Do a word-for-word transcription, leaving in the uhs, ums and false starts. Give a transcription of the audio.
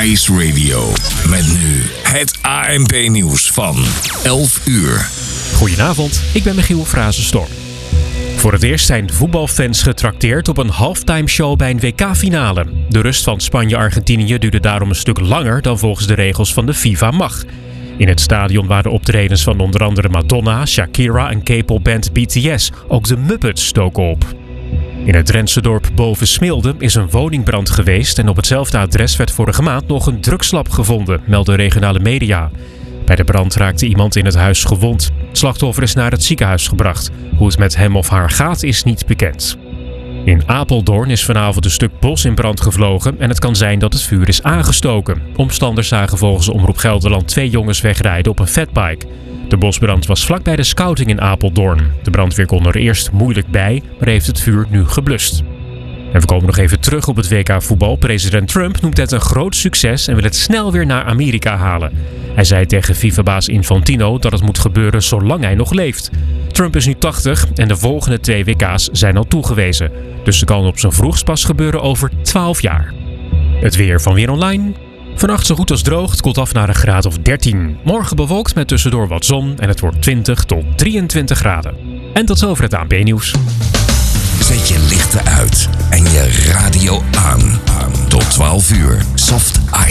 Ice Radio. Met nu het A N P-nieuws van elf uur. Goedenavond, ik ben Michiel Frazenstorm. Voor het eerst zijn voetbalfans getrakteerd op een halftime show bij een W K-finale. De rust van Spanje-Argentinië duurde daarom een stuk langer dan volgens de regels van de FIFA mag. In het stadion waren optredens van onder andere Madonna, Shakira en K-popband B T S. Ook de Muppets stoken op. In het Drentse dorp Boven Smilde is een woningbrand geweest en op hetzelfde adres werd vorige maand nog een drugslab gevonden, melden regionale media. Bij de brand raakte iemand in het huis gewond. Het slachtoffer is naar het ziekenhuis gebracht. Hoe het met hem of haar gaat is niet bekend. In Apeldoorn is vanavond een stuk bos in brand gevlogen en het kan zijn dat het vuur is aangestoken. Omstanders zagen volgens Omroep Gelderland twee jongens wegrijden op een fatbike. De bosbrand was vlakbij de scouting in Apeldoorn. De brandweer kon er eerst moeilijk bij, maar heeft het vuur nu geblust. En we komen nog even terug op het W K-voetbal. President Trump noemt het een groot succes en wil het snel weer naar Amerika halen. Hij zei tegen FIFA-baas Infantino dat het moet gebeuren zolang hij nog leeft. Trump is nu tachtig en de volgende twee W K's zijn al toegewezen. Dus ze kan op zijn vroegst pas gebeuren over twaalf jaar. Het weer van Weer Online. Vannacht zo goed als droog, het koelt af naar een graad of dertien. Morgen bewolkt met tussendoor wat zon en het wordt twintig tot drieëntwintig graden. En tot zover het A N P-nieuws. Zet je lichten uit en je radio aan. Tot twaalf uur. Soft